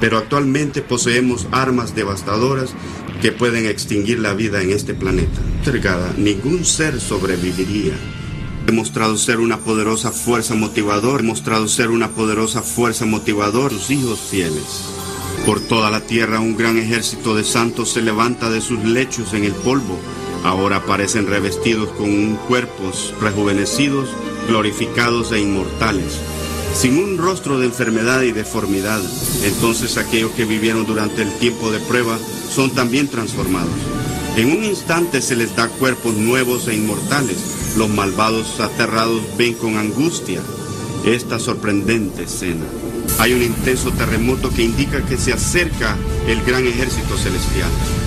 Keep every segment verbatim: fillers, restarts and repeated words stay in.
pero actualmente poseemos armas devastadoras que pueden extinguir la vida en este planeta. Cercada, ningún ser sobreviviría. Ha demostrado ser una poderosa fuerza motivadora, ha demostrado ser una poderosa fuerza motivadora, sus hijos fieles. Por toda la tierra un gran ejército de santos se levanta de sus lechos en el polvo. Ahora aparecen revestidos con cuerpos rejuvenecidos, glorificados e inmortales, sin un rostro de enfermedad y deformidad. Entonces aquellos que vivieron durante el tiempo de prueba son también transformados. En un instante se les da cuerpos nuevos e inmortales. Los malvados aterrados ven con angustia esta sorprendente escena. Hay un intenso terremoto que indica que se acerca el gran ejército celestial.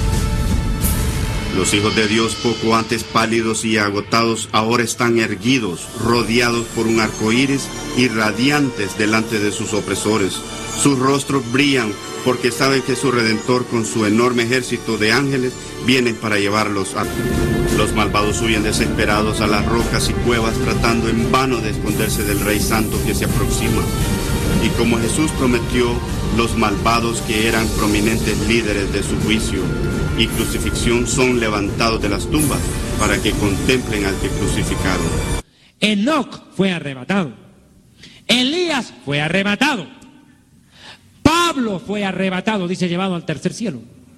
Los hijos de Dios, poco antes pálidos y agotados, ahora están erguidos, rodeados por un arco iris y radiantes delante de sus opresores. Sus rostros brillan porque saben que su Redentor, con su enorme ejército de ángeles, viene para llevarlos a... Los malvados huyen desesperados a las rocas y cuevas, tratando en vano de esconderse del Rey Santo que se aproxima. Y como Jesús prometió, los malvados, que eran prominentes líderes de su juicio y crucifixión, son levantados de las tumbas para que contemplen al que crucificaron. Enoc fue arrebatado. Elías fue arrebatado. Pablo fue arrebatado, dice, llevado al tercer cielo.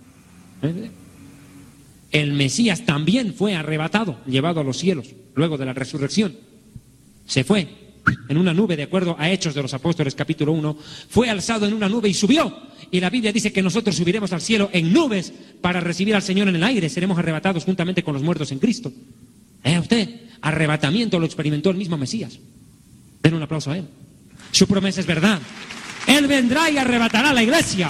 El Mesías también fue arrebatado, llevado a los cielos, luego de la resurrección. Se fue en una nube, de acuerdo a Hechos de los Apóstoles, capítulo uno, fue alzado en una nube y subió. Y la Biblia dice que nosotros subiremos al cielo en nubes para recibir al Señor en el aire. Seremos arrebatados juntamente con los muertos en Cristo. ¿Eh usted? Arrebatamiento lo experimentó el mismo Mesías. Den un aplauso a él. Su promesa es verdad. Él vendrá y arrebatará a la iglesia.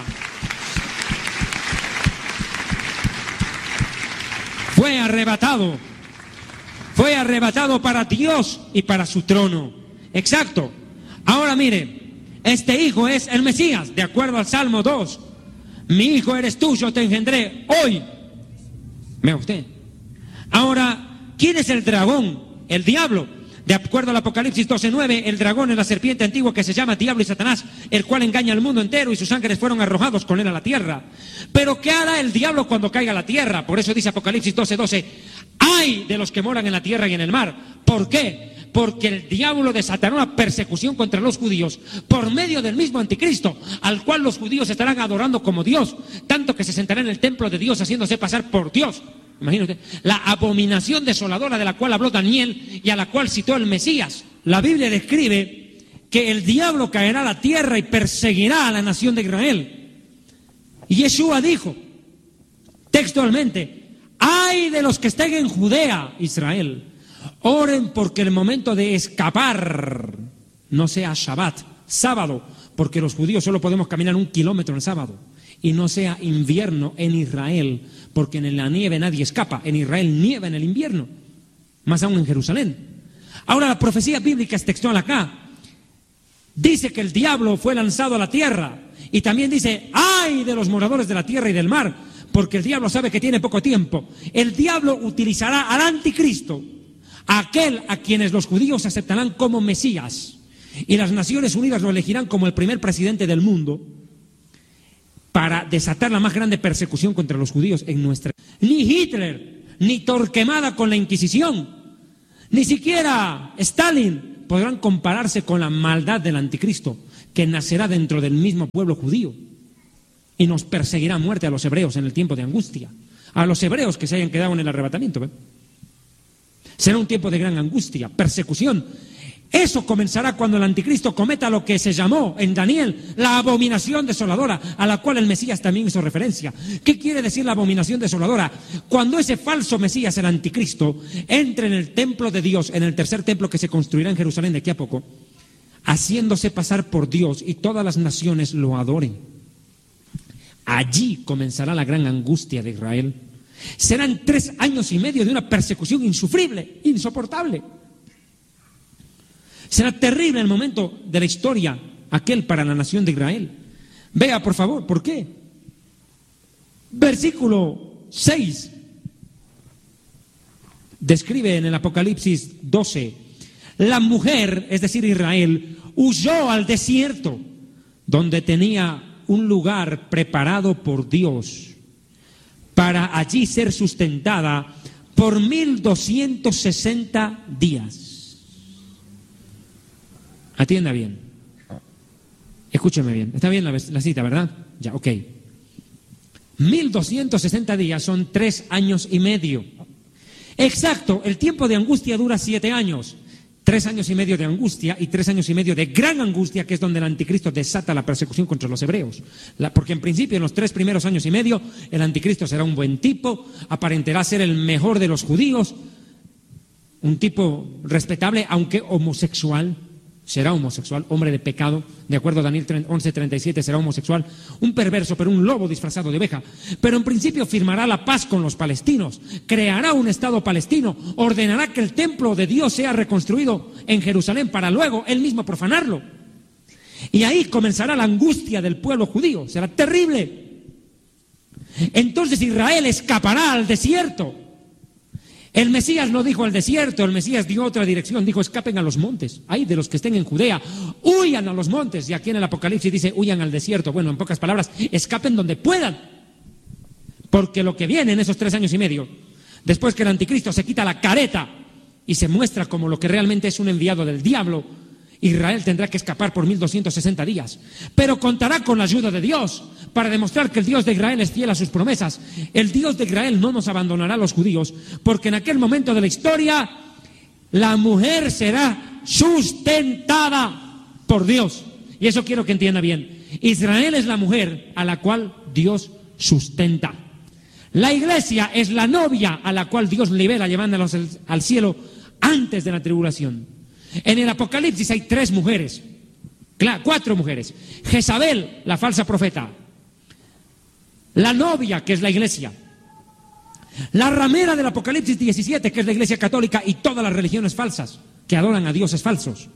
Fue arrebatado. Fue arrebatado para Dios y para su trono. Exacto. Ahora mire, este hijo es el Mesías, de acuerdo al Salmo dos. Mi hijo eres tú, yo te engendré hoy. Vea usted. Ahora, ¿quién es el dragón? El diablo. De acuerdo al Apocalipsis doce nueve, el dragón es la serpiente antigua que se llama Diablo y Satanás, el cual engaña al mundo entero, y sus ángeles fueron arrojados con él a la tierra. Pero ¿qué hará el diablo cuando caiga a la tierra? Por eso dice Apocalipsis doce doce, ¡ay de los que moran en la tierra y en el mar! ¿Por qué? Porque el diablo desatará una persecución contra los judíos por medio del mismo anticristo, al cual los judíos estarán adorando como Dios, tanto que se sentará en el templo de Dios haciéndose pasar por Dios. Imagínate, la abominación desoladora de la cual habló Daniel y a la cual citó el Mesías. La Biblia describe que el diablo caerá a la tierra y perseguirá a la nación de Israel. Y Yeshua dijo textualmente, ¡ay de los que estén en Judea, Israel! Oren porque el momento de escapar no sea Shabbat, sábado, porque los judíos solo podemos caminar un kilómetro en sábado. Y no sea invierno en Israel, porque en la nieve nadie escapa. En Israel nieva en el invierno, más aún en Jerusalén. Ahora la profecía bíblica es textual acá. Dice que el diablo fue lanzado a la tierra. Y también dice, ¡ay de los moradores de la tierra y del mar! Porque el diablo sabe que tiene poco tiempo. El diablo utilizará al anticristo, aquel a quienes los judíos aceptarán como Mesías. Y las Naciones Unidas lo elegirán como el primer presidente del mundo, para desatar la más grande persecución contra los judíos en nuestra... Ni Hitler, ni Torquemada con la Inquisición, ni siquiera Stalin podrán compararse con la maldad del anticristo, que nacerá dentro del mismo pueblo judío y nos perseguirá a muerte a los hebreos en el tiempo de angustia, a los hebreos que se hayan quedado en el arrebatamiento. ¿Ve? Será un tiempo de gran angustia, persecución. Eso comenzará cuando el anticristo cometa lo que se llamó en Daniel la abominación desoladora, a la cual el Mesías también hizo referencia. ¿Qué quiere decir la abominación desoladora? Cuando ese falso Mesías, el anticristo, entre en el templo de Dios, en el tercer templo que se construirá en Jerusalén de aquí a poco, haciéndose pasar por Dios, y todas las naciones lo adoren. Allí comenzará la gran angustia de Israel. Serán tres años y medio de una persecución insufrible, insoportable. Será terrible el momento de la historia, aquel para la nación de Israel. Vea, por favor, ¿por qué? Versículo seis. Describe en el Apocalipsis doce, la mujer, es decir, Israel, huyó al desierto, donde tenía un lugar preparado por Dios para allí ser sustentada por mil doscientos sesenta días. Atienda bien. Escúcheme bien. Está bien la, la cita, ¿verdad? Ya, ok. mil doscientos sesenta días son tres años y medio. Exacto, el tiempo de angustia dura siete años. Tres años y medio de angustia y tres años y medio de gran angustia, que es donde el anticristo desata la persecución contra los hebreos. La, porque en principio, en los tres primeros años y medio, el anticristo será un buen tipo, aparentará ser el mejor de los judíos, un tipo respetable, aunque homosexual. Será homosexual, hombre de pecado, de acuerdo a Daniel once treinta y siete, será homosexual, un perverso, pero un lobo disfrazado de oveja. Pero en principio firmará la paz con los palestinos, creará un Estado palestino, ordenará que el templo de Dios sea reconstruido en Jerusalén para luego él mismo profanarlo. Y ahí comenzará la angustia del pueblo judío, será terrible. Entonces Israel escapará al desierto. El Mesías no dijo al desierto, el Mesías dio otra dirección, dijo escapen a los montes. Ay de los que estén en Judea, huyan a los montes. Y aquí en el Apocalipsis dice huyan al desierto. Bueno, en pocas palabras, escapen donde puedan. Porque lo que viene en esos tres años y medio, después que el anticristo se quita la careta y se muestra como lo que realmente es un enviado del diablo, Israel tendrá que escapar por mil doscientos sesenta días. Pero contará con la ayuda de Dios para demostrar que el Dios de Israel es fiel a sus promesas. El Dios de Israel no nos abandonará a los judíos, porque en aquel momento de la historia la mujer será sustentada por Dios. Y eso quiero que entienda bien. Israel es la mujer a la cual Dios sustenta. La iglesia es la novia a la cual Dios libera llevándolos al cielo antes de la tribulación. En el Apocalipsis hay tres mujeres, cuatro mujeres. Jezabel, la falsa profeta. La novia, que es la iglesia. La ramera del Apocalipsis diecisiete, que es la iglesia católica, y todas las religiones falsas que adoran a dioses falsos.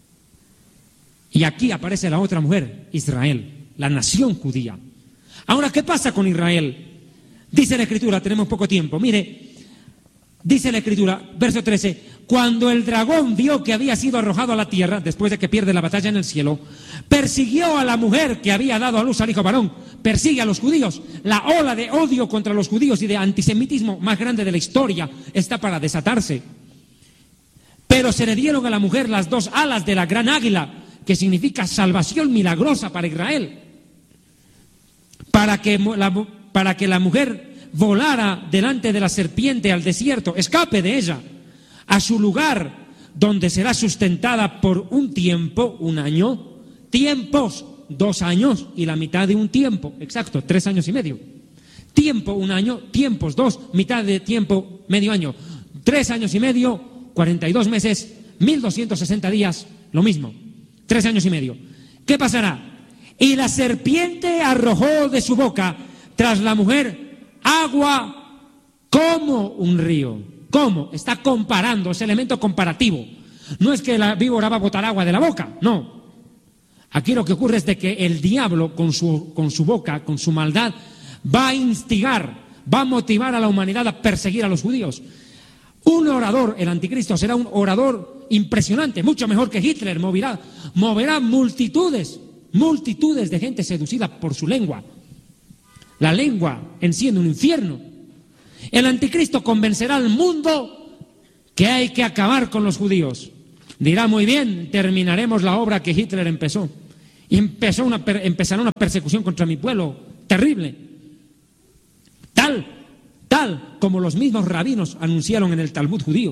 Y aquí aparece la otra mujer, Israel, la nación judía. Ahora, ¿qué pasa con Israel? Dice la Escritura, tenemos poco tiempo, mire, dice la Escritura, verso trece, cuando el dragón vio que había sido arrojado a la tierra, después de que pierde la batalla en el cielo, persiguió a la mujer que había dado a luz al hijo varón, persigue a los judíos. La ola de odio contra los judíos y de antisemitismo más grande de la historia está para desatarse. Pero se le dieron a la mujer las dos alas de la gran águila, que significa salvación milagrosa para Israel, para que la, para que la mujer volara delante de la serpiente al desierto, escape de ella, a su lugar donde será sustentada por un tiempo, un año, tiempos, dos años y la mitad de un tiempo, exacto, tres años y medio. Tiempo, un año, tiempos, dos, mitad de tiempo, medio año, tres años y medio, cuarenta y dos meses, mil doscientos sesenta días, lo mismo, tres años y medio. ¿Qué pasará? Y la serpiente arrojó de su boca tras la mujer agua como un río. ¿Cómo? Está comparando, es elemento comparativo. No es que la víbora va a botar agua de la boca, no. Aquí lo que ocurre es de que el diablo con su, con su boca, con su maldad, va a instigar, va a motivar a la humanidad a perseguir a los judíos. Un orador, el anticristo, será un orador impresionante, mucho mejor que Hitler, moverá, moverá multitudes, multitudes de gente seducida por su lengua. La lengua enciende un infierno. El anticristo convencerá al mundo que hay que acabar con los judíos. Dirá, muy bien, terminaremos la obra que Hitler empezó. Y empezó una, empezará una persecución contra mi pueblo terrible. Tal, tal como los mismos rabinos anunciaron en el Talmud judío.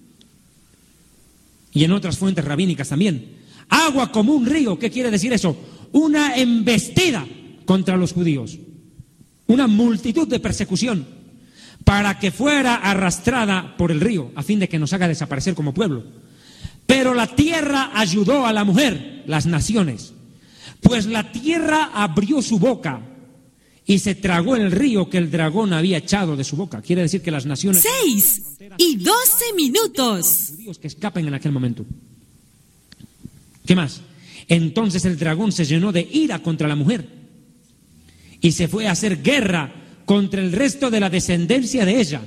Y en otras fuentes rabínicas también. Agua como un río, ¿qué quiere decir eso? Una embestida contra los judíos. Una multitud de persecución, para que fuera arrastrada por el río, a fin de que nos haga desaparecer como pueblo. Pero la tierra ayudó a la mujer, las naciones, pues la tierra abrió su boca y se tragó el río que el dragón había echado de su boca. Quiere decir que las naciones... Seis y doce minutos. Los judíos que escapen en aquel momento. ¿Qué más? Entonces el dragón se llenó de ira contra la mujer y se fue a hacer guerra contra el resto de la descendencia de ella.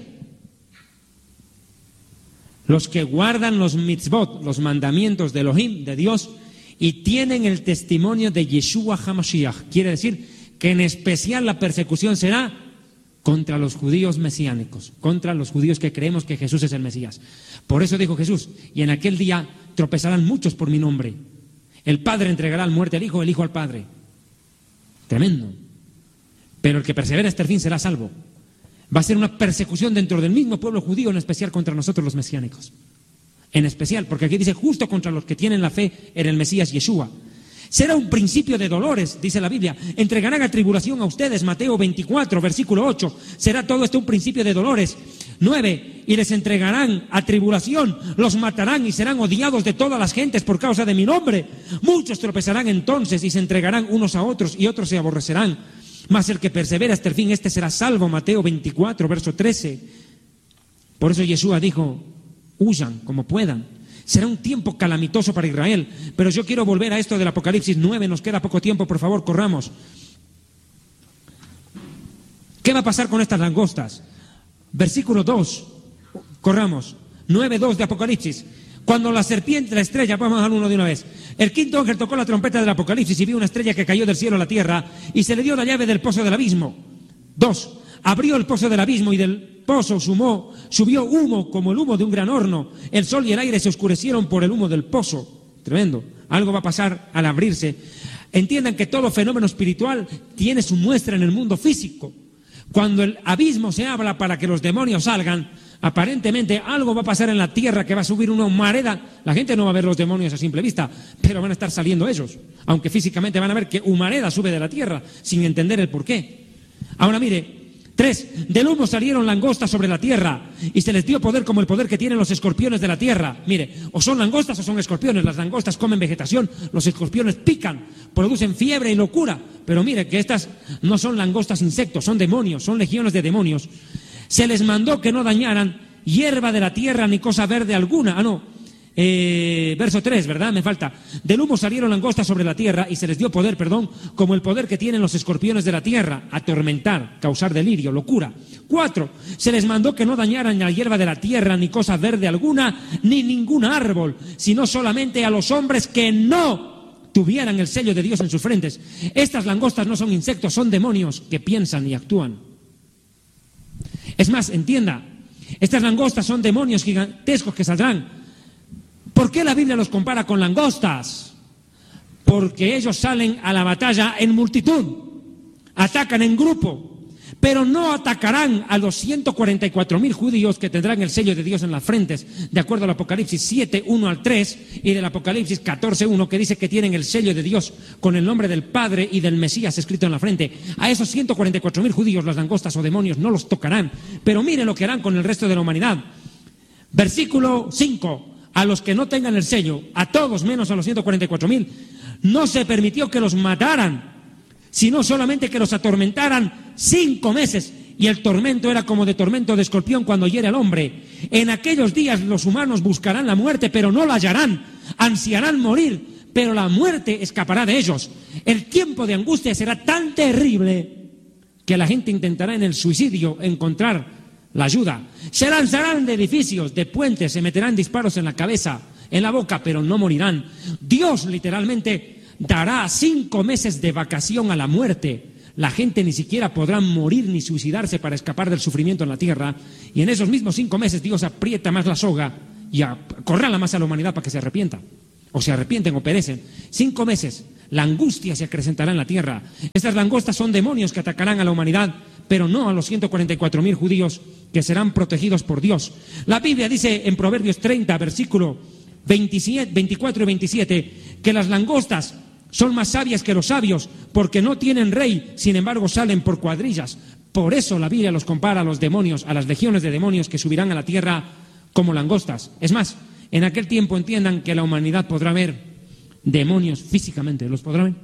Los que guardan los mitzvot, los mandamientos de Elohim, de Dios, y tienen el testimonio de Yeshua HaMashiach. Quiere decir que en especial la persecución será contra los judíos mesiánicos, contra los judíos que creemos que Jesús es el Mesías. Por eso dijo Jesús, y en aquel día tropezarán muchos por mi nombre. El Padre entregará al muerte al Hijo, el Hijo al Padre. Tremendo. Pero el que persevera hasta el fin será salvo. Va a ser una persecución dentro del mismo pueblo judío, en especial contra nosotros los mesiánicos. En especial, porque aquí dice justo contra los que tienen la fe en el Mesías Yeshua. Será un principio de dolores, dice la Biblia. Entregarán a tribulación a ustedes, Mateo veinticuatro, versículo ocho. Será todo esto un principio de dolores. nueve. Y les entregarán a tribulación, los matarán y serán odiados de todas las gentes por causa de mi nombre. Muchos tropezarán entonces y se entregarán unos a otros y otros se aborrecerán. Mas el que persevera hasta el fin, este será salvo. Mateo veinticuatro, verso trece. Por eso Yeshua dijo, huyan como puedan. Será un tiempo calamitoso para Israel. Pero yo quiero volver a esto del Apocalipsis nueve. Nos queda poco tiempo, por favor, corramos. ¿Qué va a pasar con estas langostas? Versículo dos. Corramos. nueve dos de Apocalipsis. Cuando la serpiente, la estrella, vamos al uno de una vez. El quinto ángel tocó la trompeta del Apocalipsis y vio una estrella que cayó del cielo a la tierra y se le dio la llave del pozo del abismo. Dos. Abrió el pozo del abismo y del pozo sumó, subió humo como el humo de un gran horno. El sol y el aire se oscurecieron por el humo del pozo. Tremendo. Algo va a pasar al abrirse. Entiendan que todo fenómeno espiritual tiene su muestra en el mundo físico. Cuando el abismo se abra para que los demonios salgan, aparentemente algo va a pasar en la tierra, que va a subir una humareda. La gente no va a ver los demonios a simple vista, pero van a estar saliendo ellos. Aunque físicamente van a ver que humareda sube de la tierra, sin entender el porqué. Ahora mire. Tres, del humo salieron langostas sobre la tierra y se les dio poder como el poder que tienen los escorpiones de la tierra. Mire, o son langostas o son escorpiones. Las langostas comen vegetación, los escorpiones pican, producen fiebre y locura. Pero mire que estas no son langostas insectos, son demonios, son legiones de demonios. Se les mandó que no dañaran hierba de la tierra ni cosa verde alguna. Ah, no. Eh, verso tres, ¿verdad? Me falta. Del humo salieron langostas sobre la tierra y se les dio poder, perdón, como el poder que tienen los escorpiones de la tierra, atormentar, causar delirio, locura. Cuatro, se les mandó que no dañaran la hierba de la tierra, ni cosa verde alguna, ni ningún árbol, sino solamente a los hombres que no tuvieran el sello de Dios en sus frentes. Estas langostas no son insectos, son demonios que piensan y actúan. Es más, entienda, estas langostas son demonios gigantescos que saldrán. ¿Por qué la Biblia los compara con langostas? Porque ellos salen a la batalla en multitud, atacan en grupo, pero no atacarán a los ciento cuarenta y cuatro mil judíos que tendrán el sello de Dios en las frentes, de acuerdo al Apocalipsis siete, uno al tres y del Apocalipsis catorce, uno, que dice que tienen el sello de Dios con el nombre del Padre y del Mesías escrito en la frente. A esos ciento cuarenta y cuatro mil judíos las langostas o demonios no los tocarán, pero miren lo que harán con el resto de la humanidad. Versículo cinco. A los que no tengan el sello, a todos menos a los ciento cuarenta y cuatro mil, no se permitió que los mataran, sino solamente que los atormentaran cinco meses. Y el tormento era como de tormento de escorpión cuando hiere al hombre. En aquellos días los humanos buscarán la muerte, pero no la hallarán. Ansiarán morir, pero la muerte escapará de ellos. El tiempo de angustia será tan terrible que la gente intentará en el suicidio encontrar la ayuda. Se lanzarán de edificios, de puentes, se meterán disparos en la cabeza, en la boca, pero no morirán. Dios literalmente dará cinco meses de vacación a la muerte. La gente ni siquiera podrá morir ni suicidarse para escapar del sufrimiento en la tierra. Y en esos mismos cinco meses Dios aprieta más la soga y acorrala más a la humanidad para que se arrepienta. O se arrepienten o perecen. Cinco meses, la angustia se acrecentará en la tierra. Estas langostas son demonios que atacarán a la humanidad, pero no a los ciento cuarenta y cuatro mil judíos que serán protegidos por Dios. La Biblia dice en Proverbios treinta, versículo veintisiete, veinticuatro y veintisiete, que las langostas son más sabias que los sabios, porque no tienen rey, sin embargo salen por cuadrillas. Por eso la Biblia los compara a los demonios, a las legiones de demonios que subirán a la tierra como langostas. Es más, en aquel tiempo entiendan que la humanidad podrá ver demonios físicamente, los podrá ver.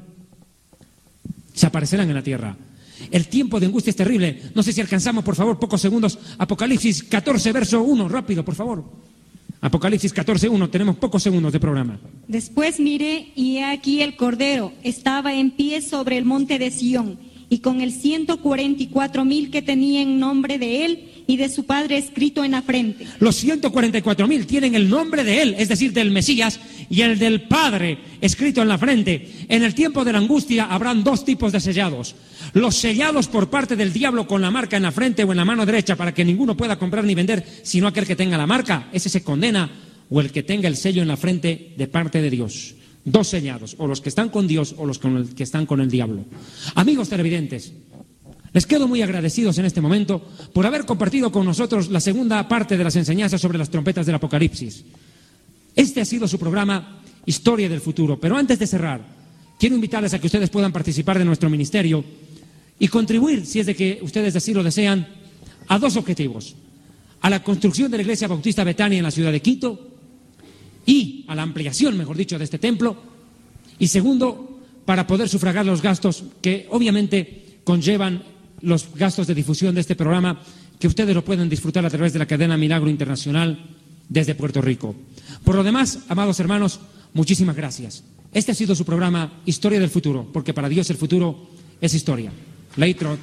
Se aparecerán en la tierra. El tiempo de angustia es terrible. No sé si alcanzamos, por favor, pocos segundos. Apocalipsis catorce, verso uno, rápido, por favor. Apocalipsis catorce, uno, tenemos pocos segundos de programa. Después miré, y he aquí el Cordero estaba en pie sobre el monte de Sión, y con el ciento cuarenta y cuatro mil que tenían nombre de él y de su Padre escrito en la frente. Los ciento cuarenta y cuatro mil tienen el nombre de él, es decir, del Mesías, y el del Padre escrito en la frente. En el tiempo de la angustia habrán dos tipos de sellados. Los sellados por parte del diablo con la marca en la frente o en la mano derecha para que ninguno pueda comprar ni vender, sino aquel que tenga la marca, ese se condena, o el que tenga el sello en la frente de parte de Dios. Dos sellados, o los que están con Dios o los que están con el diablo. Amigos televidentes, les quedo muy agradecidos en este momento por haber compartido con nosotros la segunda parte de las enseñanzas sobre las trompetas del Apocalipsis. Este ha sido su programa Historia del Futuro, pero antes de cerrar, quiero invitarles a que ustedes puedan participar de nuestro ministerio y contribuir, si es de que ustedes así lo desean, a dos objetivos: a la construcción de la Iglesia Bautista Betania en la ciudad de Quito y a la ampliación, mejor dicho, de este templo, y segundo, para poder sufragar los gastos que obviamente conllevan los gastos de difusión de este programa, que ustedes lo pueden disfrutar a través de la cadena Milagro Internacional desde Puerto Rico. Por lo demás, amados hermanos, muchísimas gracias. Este ha sido su programa Historia del Futuro, porque para Dios el futuro es historia. Leitro.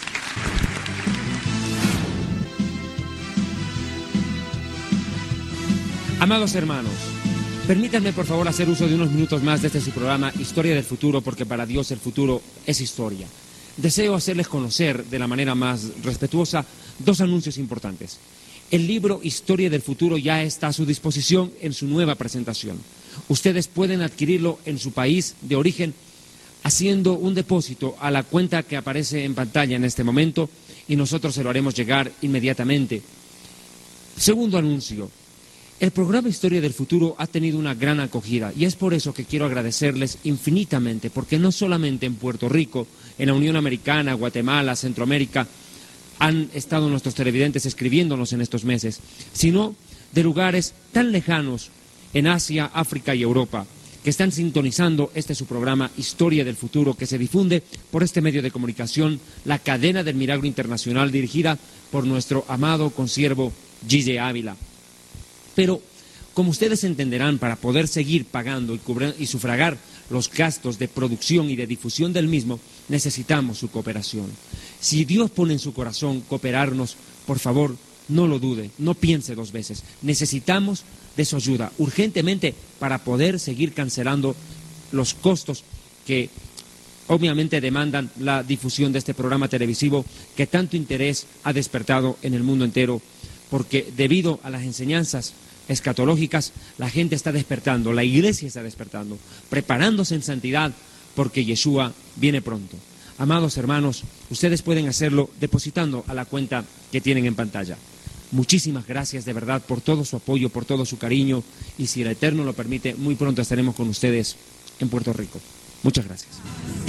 Amados hermanos, permítanme por favor hacer uso de unos minutos más de este su programa Historia del Futuro, porque para Dios el futuro es historia. Deseo hacerles conocer de la manera más respetuosa dos anuncios importantes. El libro Historia del Futuro ya está a su disposición en su nueva presentación. Ustedes pueden adquirirlo en su país de origen haciendo un depósito a la cuenta que aparece en pantalla en este momento y nosotros se lo haremos llegar inmediatamente. Segundo anuncio. El programa Historia del Futuro ha tenido una gran acogida y es por eso que quiero agradecerles infinitamente, porque no solamente en Puerto Rico, en la Unión Americana, Guatemala, Centroamérica, han estado nuestros televidentes escribiéndonos en estos meses, sino de lugares tan lejanos en Asia, África y Europa, que están sintonizando este su programa Historia del Futuro, que se difunde por este medio de comunicación, la cadena del Milagro Internacional, dirigida por nuestro amado consiervo Gille Ávila. Pero, como ustedes entenderán, para poder seguir pagando y, cubrir, y sufragar los gastos de producción y de difusión del mismo, necesitamos su cooperación. Si Dios pone en su corazón cooperarnos, por favor, no lo dude, no piense dos veces. Necesitamos de su ayuda urgentemente para poder seguir cancelando los costos que obviamente demandan la difusión de este programa televisivo que tanto interés ha despertado en el mundo entero, porque debido a las enseñanzas escatológicas la gente está despertando, la iglesia está despertando, preparándose en santidad porque Yeshua viene pronto. Amados hermanos, ustedes pueden hacerlo depositando a la cuenta que tienen en pantalla. Muchísimas gracias de verdad por todo su apoyo, por todo su cariño, y si el Eterno lo permite, muy pronto estaremos con ustedes en Puerto Rico. Muchas gracias.